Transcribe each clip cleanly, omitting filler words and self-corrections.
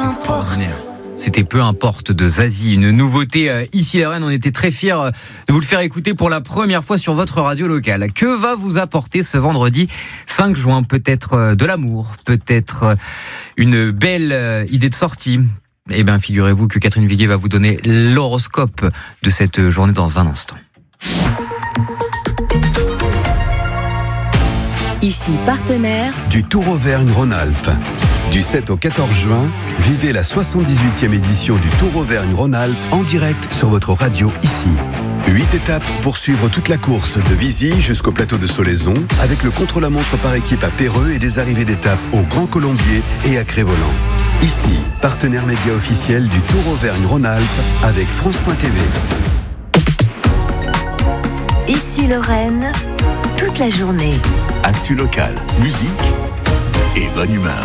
Extraordinaire. C'était Peu importe de Zazie, une nouveauté ici à Rennes. On était très fiers de vous le faire écouter pour la première fois sur votre radio locale. Que va vous apporter ce vendredi 5 juin ? Peut-être de l'amour, peut-être une belle idée de sortie. Eh bien, figurez-vous que Catherine Viguier va vous donner l'horoscope de cette journée dans un instant. Ici, partenaire du Tour Auvergne-Rhône-Alpes. Du 7 au 14 juin, vivez la 78e édition du Tour Auvergne-Rhône-Alpes en direct sur votre radio ici. 8 étapes pour suivre toute la course de Vizy jusqu'au plateau de Solaison avec le contre-la-montre par équipe à Péreux et des arrivées d'étapes au Grand Colombier et à Crévolant. Ici, partenaire média officiel du Tour Auvergne-Rhône-Alpes avec France.tv. Ici Lorraine, toute la journée. Actu locale, musique et bonne humeur.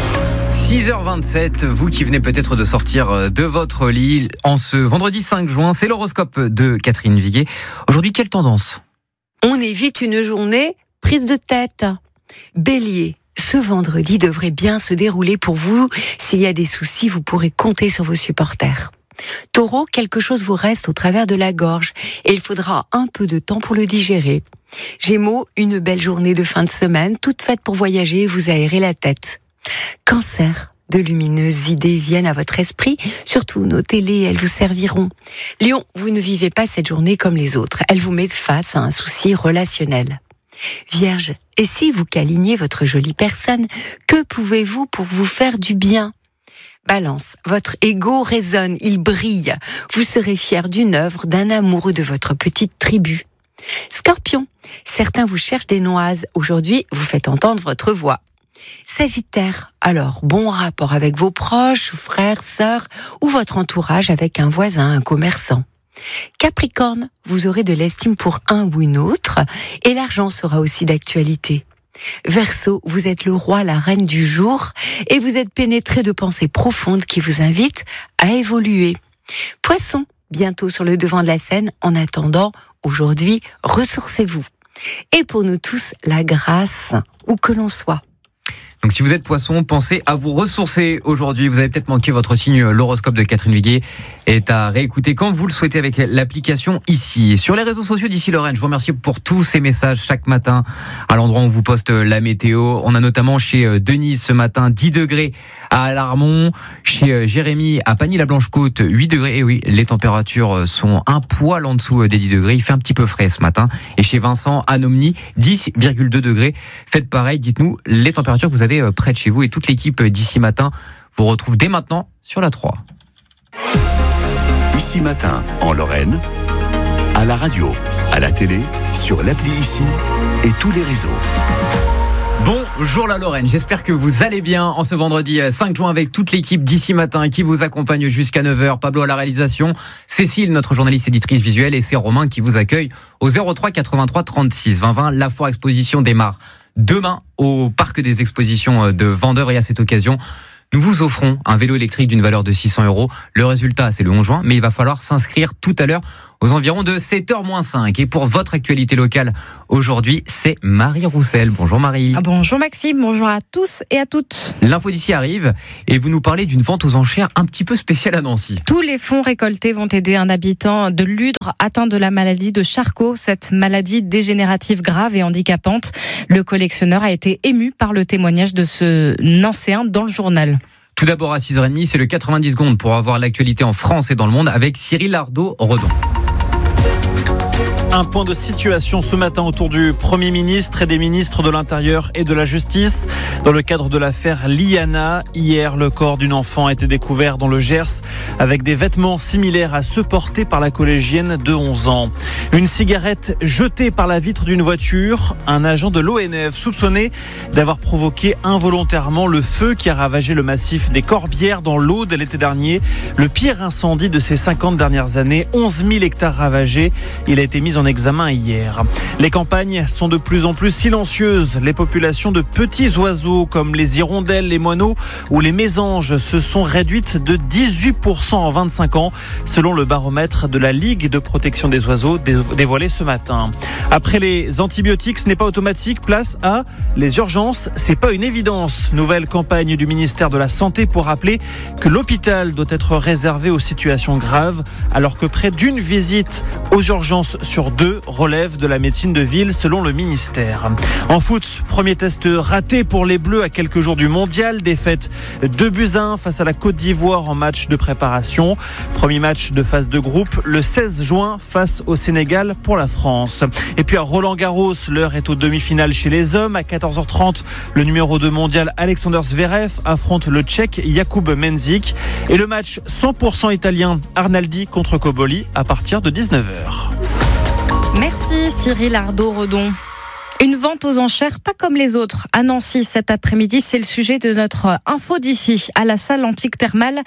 6h27, vous qui venez peut-être de sortir de votre lit en ce vendredi 5 juin, c'est l'horoscope de Catherine Viguier. Aujourd'hui, quelle tendance ? On évite une journée prise de tête. Bélier, ce vendredi devrait bien se dérouler pour vous. S'il y a des soucis, vous pourrez compter sur vos supporters. Taureau, quelque chose vous reste au travers de la gorge et il faudra un peu de temps pour le digérer. Gémeaux, une belle journée de fin de semaine, toute faite pour voyager et vous aérer la tête. Cancer, de lumineuses idées viennent à votre esprit, surtout notez-les, elles vous serviront. Lion, vous ne vivez pas cette journée comme les autres, elle vous met face à un souci relationnel. Vierge, et si vous câliniez votre jolie personne, que pouvez-vous pour vous faire du bien ? Balance, votre ego résonne, il brille. Vous serez fier d'une œuvre, d'un amoureux de votre petite tribu. Scorpion, certains vous cherchent des noises. Aujourd'hui, vous faites entendre votre voix. Sagittaire, alors bon rapport avec vos proches, frères, sœurs ou votre entourage avec un voisin, un commerçant. Capricorne, vous aurez de l'estime pour un ou une autre et l'argent sera aussi d'actualité. Verseau, vous êtes le roi, la reine du jour et vous êtes pénétré de pensées profondes qui vous invitent à évoluer. Poisson, bientôt sur le devant de la scène, en attendant, aujourd'hui, ressourcez-vous. Et pour nous tous, la grâce, où que l'on soit. Donc si vous êtes poisson, pensez à vous ressourcer aujourd'hui. Vous avez peut-être manqué votre signe. L'horoscope de Catherine Viguier est à réécouter quand vous le souhaitez avec l'application ici. Sur les réseaux sociaux d'Ici Lorraine, je vous remercie pour tous ces messages chaque matin à l'endroit où on vous poste la météo. On a notamment chez Denise ce matin 10 degrés à Alarmont, chez Jérémy à Pagny-la-Blanche-Côte 8 degrés. Et oui, les températures sont un poil en dessous des 10 degrés. Il fait un petit peu frais ce matin. Et chez Vincent à Nomny 10,2 degrés. Faites pareil, dites-nous les températures que vous avez près de chez vous et toute l'équipe d'ici matin vous retrouve dès maintenant sur la 3. Ici matin en Lorraine, à la radio, à la télé, sur l'appli Ici et tous les réseaux. Bonjour la Lorraine, j'espère que vous allez bien en ce vendredi 5 juin avec toute l'équipe d'ici matin qui vous accompagne jusqu'à 9h. Pablo à la réalisation, Cécile, notre journaliste éditrice visuelle, et c'est Romain qui vous accueille au 03 83 36 20 20. La foire exposition démarre demain au parc des expositions de Vendœuvre et à cette occasion, nous vous offrons un vélo électrique d'une valeur de 600 €. Le résultat, c'est le 11 juin, mais il va falloir s'inscrire tout à l'heure aux environs de 7h-5. Et pour votre actualité locale, aujourd'hui, c'est Marie Roussel. Bonjour Marie. Bonjour Maxime, bonjour à tous et à toutes. L'info d'ici arrive et vous nous parlez d'une vente aux enchères un petit peu spéciale à Nancy. Tous les fonds récoltés vont aider un habitant de Ludre atteint de la maladie de Charcot, cette maladie dégénérative grave et handicapante. Le collectionneur a été ému par le témoignage de ce Nancéen dans le journal. Tout d'abord à 6h30, c'est le 90 secondes pour avoir l'actualité en France et dans le monde avec Cyril Ardo-Redon. Un point de situation ce matin autour du Premier ministre et des ministres de l'Intérieur et de la Justice. Dans le cadre de l'affaire Liana, hier, le corps d'une enfant a été découvert dans le Gers avec des vêtements similaires à ceux portés par la collégienne de 11 ans. Une cigarette jetée par la vitre d'une voiture. Un agent de l'ONF soupçonné d'avoir provoqué involontairement le feu qui a ravagé le massif des Corbières dans l'Aude l'été dernier. Le pire incendie de ces 50 dernières années, 11 000 hectares ravagés. Il a été mis en examen hier. Les campagnes sont de plus en plus silencieuses. Les populations de petits oiseaux comme les hirondelles, les moineaux ou les mésanges se sont réduites de 18% en 25 ans, selon le baromètre de la Ligue de protection des oiseaux dévoilé ce matin. Après les antibiotiques, ce n'est pas automatique. Place à les urgences. C'est pas une évidence. Nouvelle campagne du ministère de la Santé pour rappeler que l'hôpital doit être réservé aux situations graves, alors que près d'une visite aux urgences sur 2 relève de la médecine de ville, selon le ministère. En foot, premier test raté pour les Bleus à quelques jours du mondial. Défaite 2-1 face à la Côte d'Ivoire en match de préparation. Premier match de phase de groupe le 16 juin face au Sénégal pour la France. Et puis à Roland-Garros, l'heure est aux demi-finales chez les hommes. À 14h30, le numéro 2 mondial Alexander Zverev affronte le Tchèque Jakub Mensik. Et le match 100% italien Arnaldi contre Koboli à partir de 19h. Merci Cyril Ardo-Redon. Une vente aux enchères pas comme les autres à Nancy cet après-midi, c'est le sujet de notre info d'ici. À la salle antique thermale,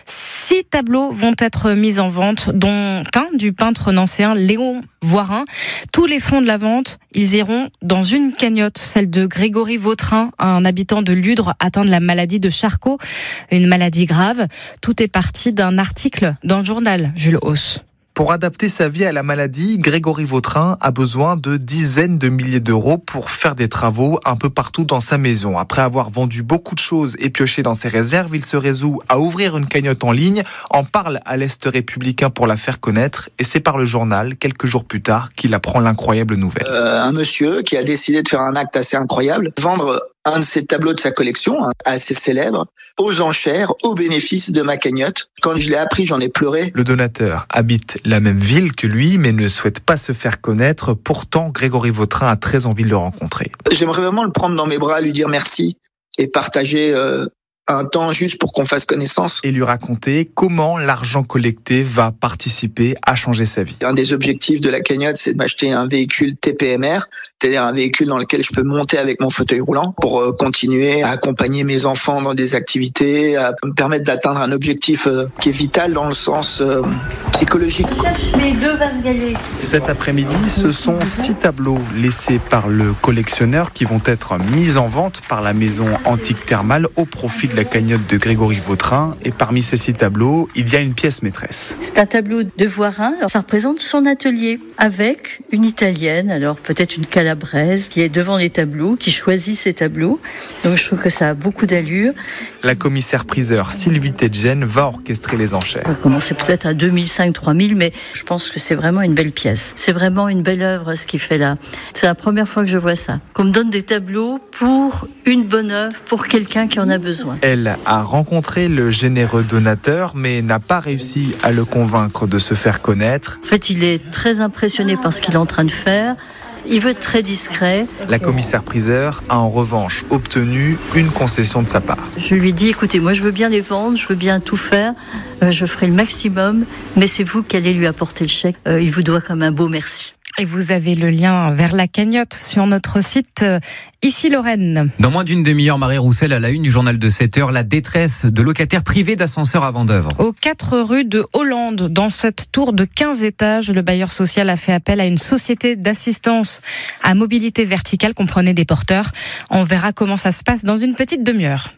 6 tableaux vont être mis en vente, dont un du peintre nancéen Léon Voirin. Tous les fonds de la vente, ils iront dans une cagnotte, celle de Grégory Vautrin, un habitant de Ludre atteint de la maladie de Charcot, une maladie grave. Tout est parti d'un article dans le journal Jules Hauss. Pour adapter sa vie à la maladie, Grégory Vautrin a besoin de dizaines de milliers d'euros pour faire des travaux un peu partout dans sa maison. Après avoir vendu beaucoup de choses et pioché dans ses réserves, il se résout à ouvrir une cagnotte en ligne, en parle à l'Est républicain pour la faire connaître, et c'est par le journal, quelques jours plus tard, qu'il apprend l'incroyable nouvelle. Un monsieur qui a décidé de faire un acte assez incroyable, vendre un de ces tableaux de sa collection, assez célèbre, aux enchères, au bénéfice de ma cagnotte. Quand je l'ai appris, j'en ai pleuré. Le donateur habite la même ville que lui, mais ne souhaite pas se faire connaître. Pourtant, Grégory Vautrin a très envie de le rencontrer. J'aimerais vraiment le prendre dans mes bras, lui dire merci et partager un temps juste pour qu'on fasse connaissance. Et lui raconter comment l'argent collecté va participer à changer sa vie. Un des objectifs de la cagnotte, c'est de m'acheter un véhicule TPMR, c'est-à-dire un véhicule dans lequel je peux monter avec mon fauteuil roulant pour continuer à accompagner mes enfants dans des activités, à me permettre d'atteindre un objectif qui est vital dans le sens psychologique. Mes 2 vases galets. Cet après-midi, ce sont 6 tableaux laissés par le collectionneur qui vont être mis en vente par la maison antique thermale au profit de la cagnotte de Grégory Vautrin. Et parmi ces 6 tableaux, il y a une pièce maîtresse. C'est un tableau de Voirin. Alors, ça représente son atelier avec une Italienne, alors peut-être une Calabraise, qui est devant les tableaux, qui choisit ces tableaux. Donc je trouve que ça a beaucoup d'allure. La commissaire-priseur Sylvie Tedgen va orchestrer les enchères. On va commencer peut-être à 2005, 3000, mais je pense que c'est vraiment une belle pièce. C'est vraiment une belle œuvre ce qu'il fait là. C'est la première fois que je vois ça. Qu'on me donne des tableaux pour une bonne œuvre, pour quelqu'un qui en a besoin. Elle a rencontré le généreux donateur, mais n'a pas réussi à le convaincre de se faire connaître. En fait, il est très impressionné par ce qu'il est en train de faire. Il veut être très discret. La commissaire-priseur a en revanche obtenu une concession de sa part. Je lui dis, écoutez, moi je veux bien les vendre, je veux bien tout faire, je ferai le maximum, mais c'est vous qui allez lui apporter le chèque. Il vous doit comme un beau merci. Et vous avez le lien vers la cagnotte sur notre site Ici Lorraine. Dans moins d'une demi-heure, Marie Roussel à la une du journal de 7h, la détresse de locataires privés d'ascenseurs à Vendeuvre. Aux 4 rues de Hollande, dans cette tour de 15 étages, le bailleur social a fait appel à une société d'assistance à mobilité verticale, comprenait des porteurs. On verra comment ça se passe dans une petite demi-heure.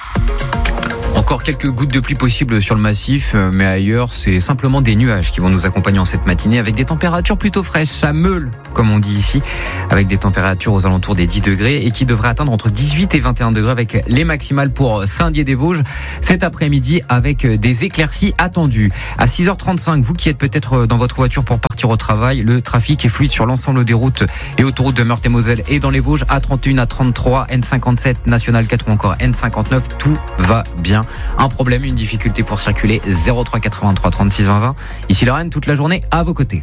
Encore quelques gouttes de pluie possibles sur le massif, mais ailleurs, c'est simplement des nuages qui vont nous accompagner en cette matinée avec des températures plutôt fraîches. Ça meule, comme on dit ici, avec des températures aux alentours des 10 degrés et qui devraient atteindre entre 18 et 21 degrés avec les maximales pour Saint-Dié-des-Vosges cet après-midi avec des éclaircies attendues. À 6h35, vous qui êtes peut-être dans votre voiture pour partir au travail, le trafic est fluide sur l'ensemble des routes et autoroutes de Meurthe-et-Moselle et dans les Vosges, A31, A33, N57, National 4 ou encore N59, tout va bien. Un problème, une difficulté pour circuler, 03 83 36 20 20. Ici Lorraine, toute la journée à vos côtés.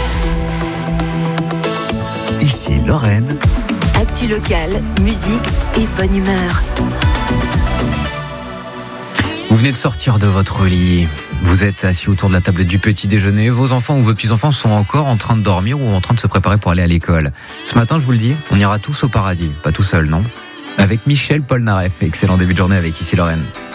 Ici Lorraine. Actu locale, musique et bonne humeur. Vous venez de sortir de votre lit, vous êtes assis autour de la table du petit déjeuner, vos enfants ou vos petits-enfants sont encore en train de dormir ou en train de se préparer pour aller à l'école. Ce matin, je vous le dis, on ira tous au paradis, pas tout seul, non ? Avec Michel Polnareff, excellent début de journée avec Ici Lorraine.